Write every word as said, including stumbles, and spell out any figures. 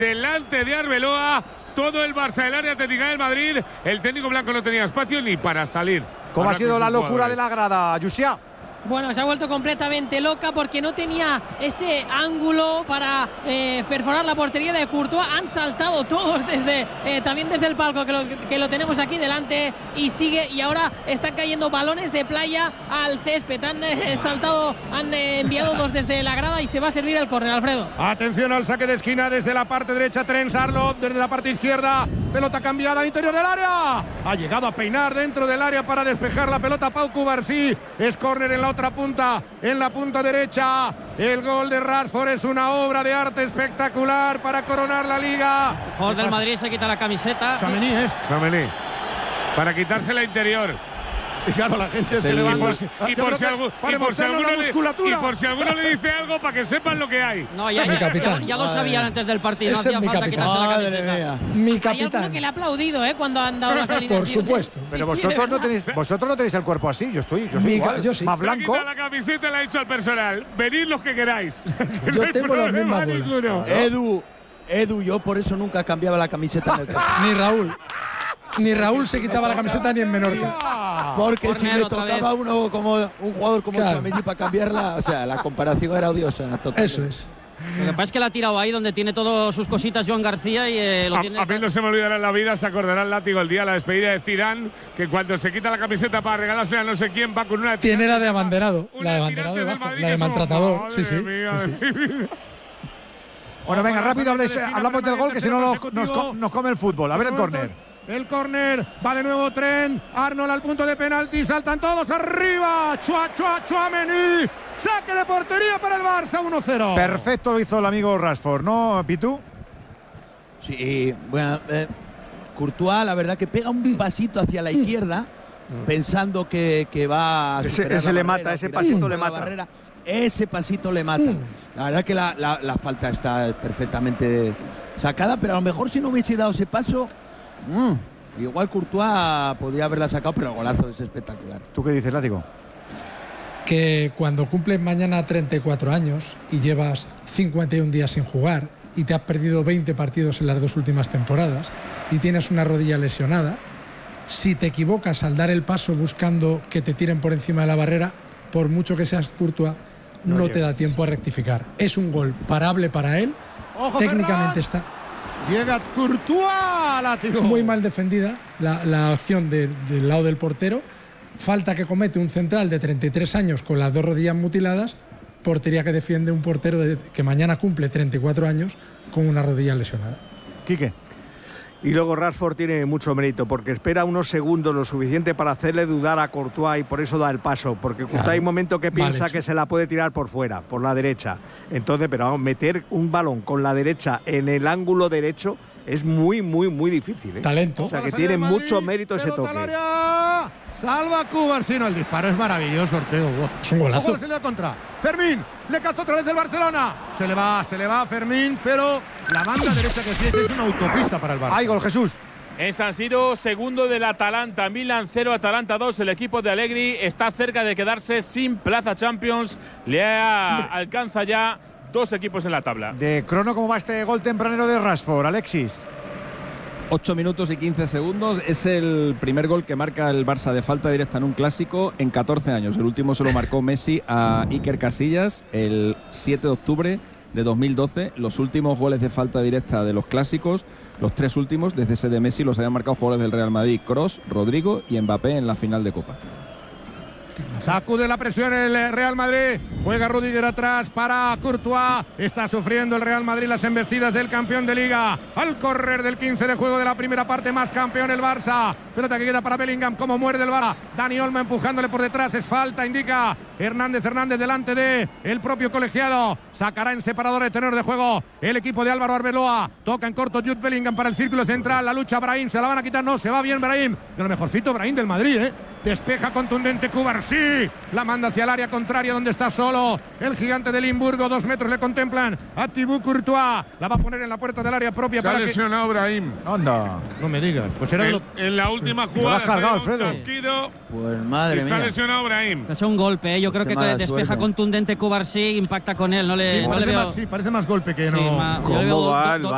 delante de Arbeloa, todo el Barça del área técnica del Madrid. El técnico blanco no tenía espacio ni para salir. ¿Cómo ha sido la locura de la grada, Yusia? Bueno, se ha vuelto completamente loca porque no tenía ese ángulo para eh, perforar la portería de Courtois. Han saltado todos desde eh, también desde el palco que lo, que lo tenemos aquí delante y sigue y ahora están cayendo balones de playa al césped. Han eh, saltado, han eh, enviado dos desde la grada y se va a servir el córner, Alfredo. Atención al saque de esquina desde la parte derecha, Trent Arnold, desde la parte izquierda, pelota cambiada al interior del área. Ha llegado a peinar dentro del área para despejar la pelota Pau Cubarsí. Es córner en la otra punta, en la punta derecha. El gol de Rashford es una obra de arte espectacular para coronar la Liga. El jugador del Madrid se quita la camiseta. Tchouaméni es. Tchouaméni. Para quitarse la interior. Y claro, la gente es se levanta. Y por si, y por si, algo, y por si alguno le, y por si alguno le dice algo para que sepan lo que hay. No, ya, ya, ya, ya lo sabían antes del partido. Ese no hacía es falta quitarse la camiseta. Mi Hay capitán. alguno que le ha aplaudido ¿eh? cuando han dado las alineaciones. Por supuesto. Pero Sí, sí, vosotros, de no tenéis, vosotros no tenéis el cuerpo así. Yo estoy, yo soy Mi igual, ca- yo sí. más Se ha blanco. quitado la camiseta y le ha dicho al personal: venid los que queráis. Que Yo no hay tengo las problema mismas bolas. ninguno. Edu, Edu, yo por eso nunca cambiaba la camiseta en el campo. Ni Raúl. Ni Raúl se quitaba la camiseta ni en Menorca. Porque Corner si me otra tocaba uno como un jugador como Claro. Tchouaméni para cambiarla, o sea, la comparación era odiosa. Totalmente. Eso es. Lo que pasa es que la ha tirado ahí donde tiene todas sus cositas Joan García y eh, lo A, tiene. a mí no se me olvidará en la vida, se acordará el látigo el día de la despedida de Zidane, que cuando se quita la camiseta para regalársela a no sé quién va con una Tiene la de tirante abanderado. una La de tirante abanderado del debajo. Madrid La que de es como, maltratador. madre Sí, sí. mía sí, de sí. mi vida. Bueno, venga, rápido, hables, hablamos del gol, que si no lo- consecutivo. nos, co- nos come el fútbol. A ver el córner. El córner, va de nuevo Trent Arnold al punto de penalti, saltan todos arriba. Chua, chua, Tchouaméni. Saque de portería para el Barça, uno cero. Perfecto lo hizo el amigo Rashford, ¿no, Pitu? Sí, bueno, eh, Courtois, la verdad que pega un pasito hacia la izquierda, pensando que, que va a Ese- superar ese la le barrera, mata, ese tirar pasito por le la mata. barrera. Ese pasito le mata. La verdad que la, la- la falta está perfectamente sacada, pero a lo mejor si no hubiese dado ese paso, mm, igual Courtois podría haberla sacado, pero el golazo es espectacular. ¿Tú qué dices, Látigo? Que cuando cumples mañana treinta y cuatro años y llevas cincuenta y un días sin jugar y te has perdido veinte partidos en las dos últimas temporadas y tienes una rodilla lesionada, si te equivocas al dar el paso buscando que te tiren por encima de la barrera, por mucho que seas Courtois, no, No te da llegas. tiempo a rectificar. Es un gol parable para él. Ojo, Técnicamente Ferran. está Llega Courtois, látigo. muy mal defendida la, la acción de- del lado del portero. Falta que comete un central de treinta y tres años con las dos rodillas mutiladas. Portería que defiende un portero de- que mañana cumple treinta y cuatro años con una rodilla lesionada. Quique. Y luego Rashford tiene mucho mérito porque espera unos segundos lo suficiente para hacerle dudar a Courtois y por eso da el paso, porque Courtois Claro. hay un momento que Mal piensa hecho. que se la puede tirar por fuera, por la derecha. Entonces, pero vamos, meter un balón con la derecha en el ángulo derecho es muy, muy, muy difícil, ¿eh? Talento. O sea, Ojo a que la tiene salida del mucho Madrid, mérito ese pelota al toque. área. Salva Cubarsí, no, el disparo es maravilloso, Ortego. Wow. Es un golazo. Ojo a la salida contra. Fermín, le cazó otra vez el Barcelona. Se le va, se le va Fermín, pero la banda derecha que tiene es una autopista para el Barça. ¡Ay, gol, Jesús! En San Siro, segundo del Atalanta, Milan cero, Atalanta dos. El equipo de Allegri está cerca de quedarse sin plaza Champions. Le ha- alcanza ya dos equipos en la tabla. De crono, ¿cómo va este gol tempranero de Rashford, Alexis? ocho minutos y quince segundos. Es el primer gol que marca el Barça de falta directa en un clásico en catorce años. El último se lo marcó Messi a Iker Casillas el siete de octubre de dos mil doce. Los últimos goles de falta directa de los clásicos, los tres últimos, desde ese de Messi, los habían marcado jugadores del Real Madrid: Kroos, Rodrigo y Mbappé en la final de Copa. Sacude la presión el Real Madrid. Juega Rudiger atrás para Courtois. Está sufriendo el Real Madrid las embestidas del campeón de Liga. Al correr del quince de juego de la primera parte, más campeón el Barça. Pelota que queda para Bellingham, como muerde el Barça. Dani Olmo empujándole por detrás. Es falta, indica Hernández Hernández delante de el propio colegiado. Sacará en separador de tenor de juego el equipo de Álvaro Arbeloa. Toca en corto Jude Bellingham para el círculo central. La lucha Brahim, se la van a quitar. No, se va bien Brahim. De lo mejorcito Brahim del Madrid, ¿eh? Despeja contundente Cubarsí. La manda hacia el área contraria donde está solo el gigante de Limburgo. Dos metros le contemplan a Thibaut Courtois. La va a poner en la puerta del área propia Se ha para que… lesionado Brahim. Anda. No me digas. Pues era En, lo… en la última lo jugada has cargado, se ha dado un Alfredo. chasquido Pues y madre se ha mía. lesionado Brahim. Es un golpe, ¿eh? Yo creo Qué que mala despeja suerte. contundente Cubarsí, impacta con él. No le, Sí, no le parece, veo. más, sí, parece más golpe que Sí, no… ma- yo le ¿Cómo veo va do- el do-